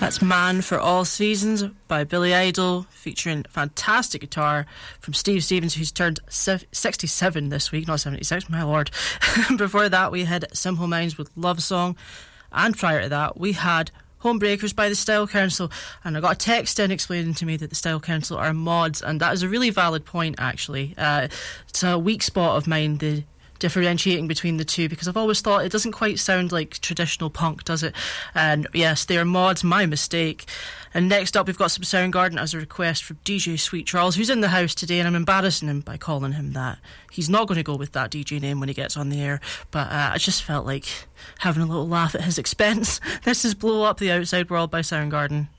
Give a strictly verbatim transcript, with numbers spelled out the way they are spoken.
That's Man for All Seasons by Billy Idol, featuring fantastic guitar from Steve Stevens, who's turned sixty-seven this week, not seventy-six, my lord. Before that, we had Simple Minds with Love Song, and prior to that, we had Homebreakers by the Style Council, and I got a text in explaining to me that the Style Council are mods, and that is a really valid point, actually. Uh, it's a weak spot of mine, the differentiating between the two, because I've always thought it doesn't quite sound like traditional punk, does it? And yes, they are mods, my mistake. And next up, we've got some Soundgarden as a request from D J Sweet Charles, who's in the house today, and I'm embarrassing him by calling him that. He's not going to go with that D J name when he gets on the air, but uh, I just felt like having a little laugh at his expense. This is Blow Up the Outside World by Soundgarden.